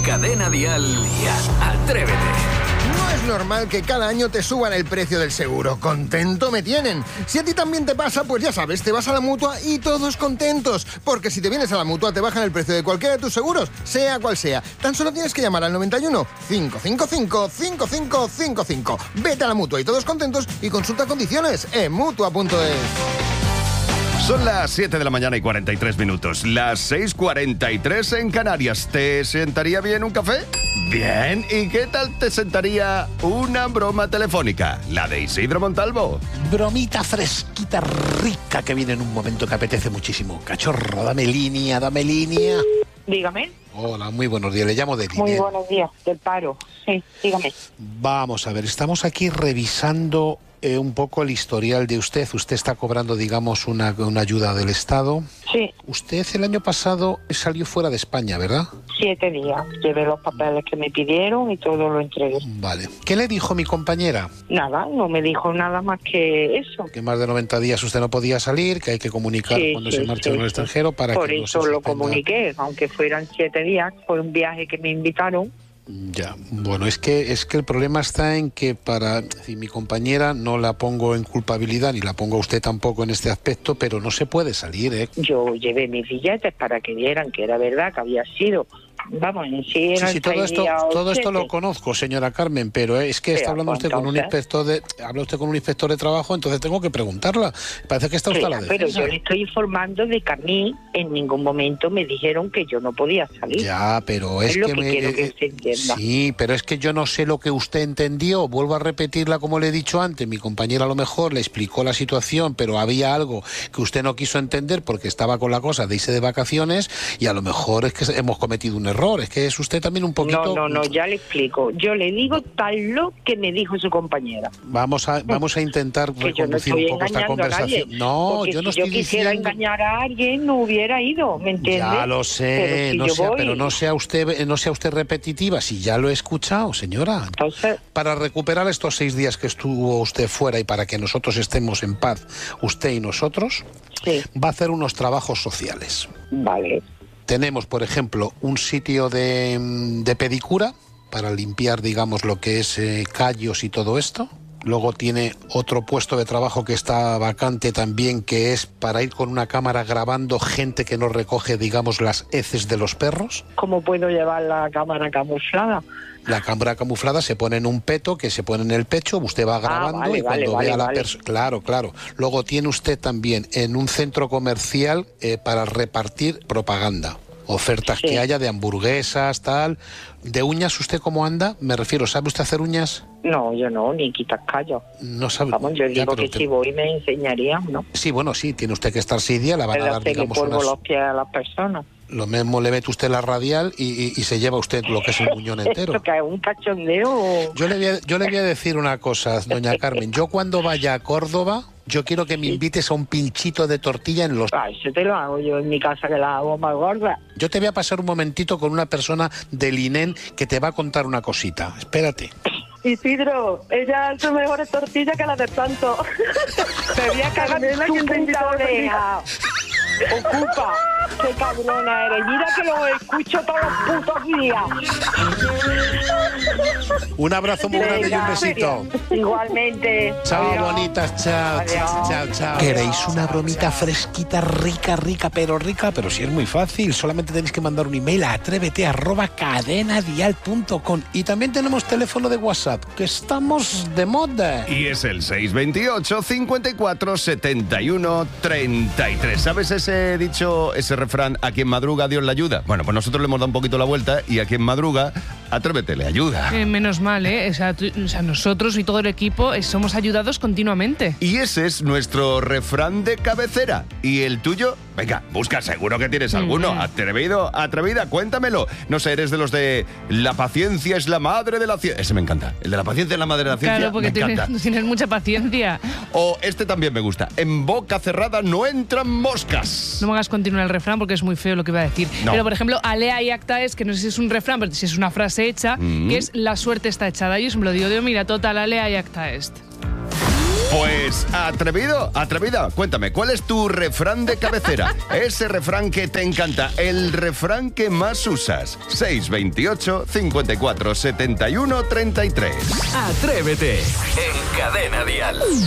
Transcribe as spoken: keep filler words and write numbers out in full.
Cadena Dial y Atrévete. No es normal que cada año te suban el precio del seguro. Contento me tienen. Si a ti también te pasa, pues ya sabes, te vas a la Mutua y todos contentos. Porque si te vienes a la Mutua te bajan el precio de cualquiera de tus seguros, sea cual sea. Tan solo tienes que llamar al noventa y uno, cinco cinco cinco, cinco cinco cinco cinco. Vete a la Mutua y todos contentos y consulta condiciones en Mutua punto es. Son las siete de la mañana y cuarenta y tres minutos. Las seis cuarenta y tres en Canarias. ¿Te sentaría bien un café? Bien. ¿Y qué tal te sentaría una broma telefónica? La de Isidro Montalvo. Bromita fresquita, rica, que viene en un momento que apetece muchísimo. Cachorro, dame línea, dame línea. Dígame. Hola, muy buenos días. Le llamo de línea. Muy buenos días, del paro. Sí, dígame. Vamos a ver, estamos aquí revisando eh, un poco el historial de usted. Usted está cobrando, digamos, una, una ayuda del Estado. Sí. Usted el año pasado salió fuera de España, ¿verdad? Siete días. Llevé los papeles que me pidieron y todo lo entregué. Vale. ¿Qué le dijo mi compañera? Nada, no me dijo nada más que eso. Que más de noventa días usted no podía salir, que hay que comunicar Sí, cuando sí, se marcha sí, en el sí. extranjero para Por que no se eso lo suspenda. comuniqué, aunque fueran siete días. Fue un viaje que me invitaron. Ya, bueno, es que es que el problema está en que para si mi compañera no la pongo en culpabilidad ni la pongo a usted tampoco en este aspecto, pero no se puede salir, ¿eh? Yo llevé mis billetes para que vieran que era verdad, que había sido. Vamos, en sí Sí, eran sí, todo seis esto, días o todo esto lo siete. conozco, señora Carmen, pero es que está Pero, hablando usted con un entonces- inspector de, habla usted con un inspector de trabajo, entonces tengo que preguntarla. Parece que está usted a la Sí, pero defensa. yo le estoy informando de que a mí en ningún momento me dijeron que yo no podía salir. Ya, pero es, Es lo que, que me, quiero que eh, usted entienda. Sí, pero es que yo no sé lo que usted entendió. Vuelvo a repetirla como le he dicho antes. Mi compañera a lo mejor le explicó la situación, pero había algo que usted no quiso entender porque estaba con la cosa de irse de vacaciones y a lo mejor es que hemos cometido un error. Es que es usted también un poquito... No, no, no, ya le explico. Yo le digo tal lo que me dijo su compañera. Vamos a, vamos a intentar Que yo no reconducir un estoy poco esta engañando a nadie. conversación. No, Porque yo no si estoy yo quisiera diciendo... engañar a alguien, no hubiera ido, ¿me entiende? Ya lo sé, Pero si no yo sea, voy- pero no sea usted, no sea usted repetitiva. Si ya lo he escuchado, señora. Entonces, Para recuperar estos seis días que estuvo usted fuera y para que nosotros estemos en paz, usted y nosotros, sí, va a hacer unos trabajos sociales. vale. Tenemos, por ejemplo, un sitio de, de pedicura para limpiar, digamos, lo que es eh, callos y todo esto. Luego tiene otro puesto de trabajo que está vacante también, que es para ir con una cámara grabando gente que no recoge, digamos, las heces de los perros. ¿Cómo puedo llevar la cámara camuflada? La cámara camuflada se pone en un peto que se pone en el pecho, usted va grabando vale, y cuando vale, ve a vale, la vale. persona... Claro, claro. Luego tiene usted también en un centro comercial eh, para repartir propaganda. Ofertas Sí. que haya de hamburguesas, tal. ¿De uñas usted cómo anda? Me refiero, ¿sabe usted hacer uñas? No, yo no, ni quitas callos. No sabe. Vamos, yo Ya, digo pero que te- si voy me enseñarían, ¿no? Sí, bueno, sí, tiene usted que estar seis días, la van a Pero dar, hacerle digamos, polvo unas... los pies a las personas. Lo mismo le mete usted la radial y, y- y se lleva usted lo que es el muñón entero. ¿Esto que es un cachondeo o...? Yo le, voy a, yo le voy a decir una cosa, doña Carmen. Yo cuando vaya a Córdoba, yo quiero que me invites a un pinchito de tortilla en los... Ah, eso te lo hago yo en mi casa, que la hago más gorda. Yo te voy a pasar un momentito con una persona del I N E M que te va a contar una cosita. Espérate. Isidro, ella hace mejores tortillas que las de Santo. Te voy a cagar Carmela, tu ¿quién te invitó puta a la oreja. Ocupa. Qué cabrona eres. Mira que lo escucho todos los putos días. Un abrazo muy grande y un Venga, besito. Igualmente. Chao, Adiós. bonitas, chao, Adiós. chao, chao. ¿Queréis una bromita fresquita, rica, rica, pero rica? Pero si es muy fácil, solamente tenéis que mandar un email a atrévete arroba cadenadial punto com. Y también tenemos teléfono de WhatsApp, que estamos de moda. Y es el seis veintiocho, cincuenta y cuatro, setenta y uno, treinta y tres. ¿Sabes ese dicho, ese refrán, a quien madruga Dios le ayuda? Bueno, pues nosotros le hemos dado un poquito la vuelta y a quien madruga, Atrévete le ayuda. Eh, menos mal, ¿eh? O sea, tú- o sea, nosotros y todo el equipo eh, somos ayudados continuamente. Y ese es nuestro refrán de cabecera. ¿Y el tuyo? Venga, busca, seguro que tienes alguno. Mm. Atrevido, atrevida, cuéntamelo. No sé, eres de los de la paciencia es la madre de la ciencia. Ese me encanta. El de la paciencia es la madre de la ciencia. Claro, porque me encanta. tienes, tienes mucha paciencia. O este también me gusta. En boca cerrada no entran moscas. No me hagas continuar el refrán porque es muy feo lo que iba a decir. No. Pero, por ejemplo, alea y acta es, que no sé si es un refrán, pero si es una frase hecha, Mm. que es la suerte está echada. Yo siempre lo digo, digo, mira, total, alea y acta est. Pues, atrevido, atrevida, cuéntame, ¿cuál es tu refrán de cabecera? Ese refrán que te encanta, el refrán que más usas. seis veintiocho, cincuenta y cuatro, setenta y uno, treinta y tres. Atrévete en Cadena Dial.